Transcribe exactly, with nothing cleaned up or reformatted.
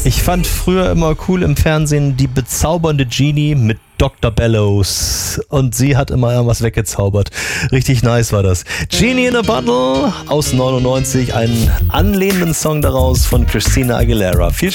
Ich fand früher immer cool im Fernsehen die bezaubernde Genie mit Doktor Bellows. Und sie hat immer irgendwas weggezaubert. Richtig nice war das. Genie in a Bottle aus neunundneunzig, einen anlehnenden Song daraus von Christina Aguilera. Viel